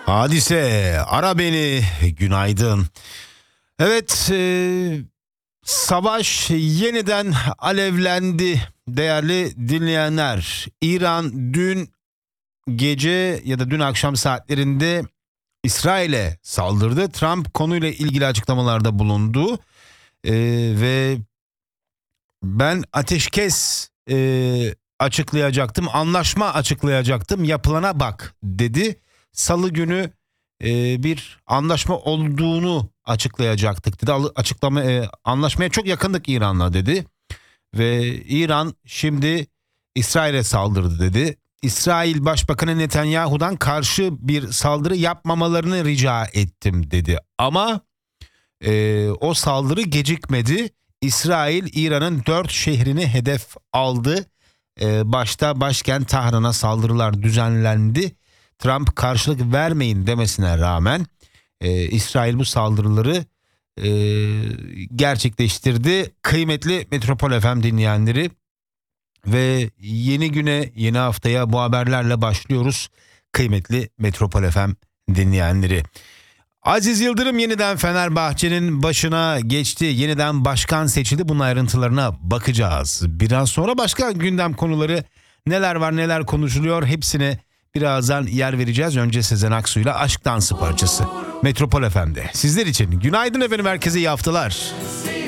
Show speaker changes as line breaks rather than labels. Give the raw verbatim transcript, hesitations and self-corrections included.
Hadise, ara beni, günaydın. Evet, e, savaş yeniden alevlendi değerli dinleyenler. İran dün gece ya da dün akşam saatlerinde İsrail'e saldırdı. Trump konuyla ilgili açıklamalarda bulundu. E, ve ben ateşkes e, açıklayacaktım, anlaşma açıklayacaktım, yapılana bak dedi. Salı günü e, bir anlaşma olduğunu açıklayacaktık dedi. Açıklama e, anlaşmaya çok yakındık İran'la dedi. Ve İran şimdi İsrail'e saldırdı dedi. İsrail Başbakanı Netanyahu'dan karşı bir saldırı yapmamalarını rica ettim dedi. Ama e, o saldırı gecikmedi. İsrail İran'ın dört şehrini hedef aldı. E, başta başkent Tahran'a saldırılar düzenlendi. Trump karşılık vermeyin demesine rağmen e, İsrail bu saldırıları e, gerçekleştirdi. Kıymetli Metropol F M dinleyenleri, ve yeni güne, yeni haftaya bu haberlerle başlıyoruz. Kıymetli Metropol F M dinleyenleri. Aziz Yıldırım yeniden Fenerbahçe'nin başına geçti. Yeniden başkan seçildi. Bunun ayrıntılarına bakacağız. Biraz sonra başka gündem konuları, neler var neler konuşuluyor, hepsine birazdan yer vereceğiz. Önce Sezen Aksu'yla Aşk Dansı parçası Metropol F M'de. Sizler için günaydın efendim, herkese iyi haftalar.